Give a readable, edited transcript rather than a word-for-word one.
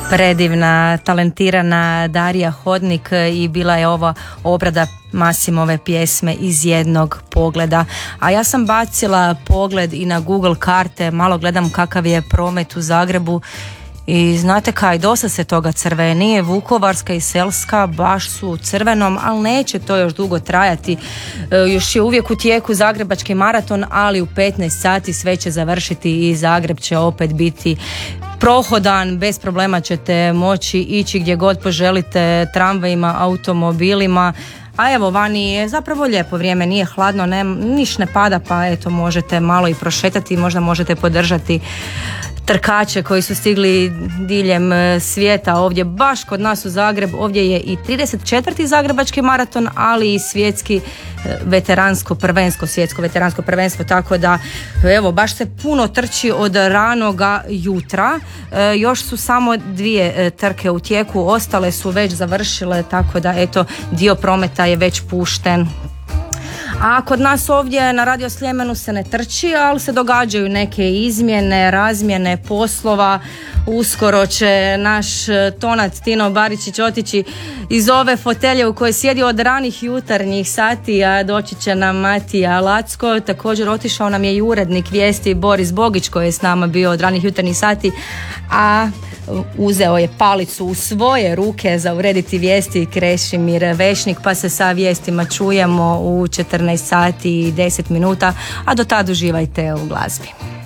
predivna, talentirana Darija Hodnik i bila je ova obrada Masimove pjesme Iz jednog pogleda. A ja sam bacila pogled i na Google karte, malo gledam kakav je promet u Zagrebu i znate kaj, dosta se toga crveni, Vukovarska i Selska baš su u crvenom, ali neće to još dugo trajati. Još je uvijek u tijeku Zagrebački maraton, ali u 15 sati sve će završiti i Zagreb će opet biti prohodan, bez problema ćete moći ići gdje god poželite, tramvajima, automobilima. A evo, vani je zapravo lijepo vrijeme, nije hladno, niš ne pada, pa eto možete malo i prošetati, možda možete podržati trkače koji su stigli diljem svijeta ovdje, baš kod nas u Zagreb. Ovdje je i 34. Zagrebački maraton, ali i svjetsko veteransko prvenstvo, tako da evo, baš se puno trči od ranoga jutra. Još su samo 2 trke u tijeku, ostale su već završile, tako da eto, dio prometa je već pušten. A kod nas ovdje na Radio Sljemenu se ne trči, ali se događaju neke izmjene, razmjene poslova. Uskoro će naš tonac Tino Baričić otići iz ove fotelje u kojoj sjedi od ranih jutarnjih sati, a doći će nam Matija Lacko. Također otišao nam je i urednik vijesti Boris Bogić koji je s nama bio od ranih jutarnjih sati, a uzeo je palicu u svoje ruke za urediti vijesti Krešimir Vešnik, pa se sa vijestima čujemo u 14 sati i 10 minuta, a do tad uživajte u glazbi.